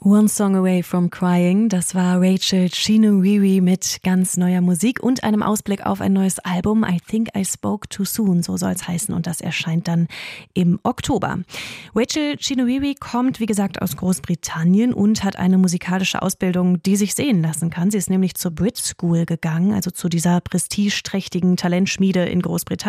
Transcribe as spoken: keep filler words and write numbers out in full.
One Song Away from Crying, das war Rachel Chinouriri mit ganz neuer Musik und einem Ausblick auf ein neues Album. I Think I Spoke Too Soon, so soll es heißen, und das erscheint dann im Oktober. Rachel Chinouriri kommt, wie gesagt, aus Großbritannien und hat eine musikalische Ausbildung, die sich sehen lassen kann. Sie ist nämlich zur Brit School gegangen, also zu dieser prestigeträchtigen Talentschmiede in Großbritannien.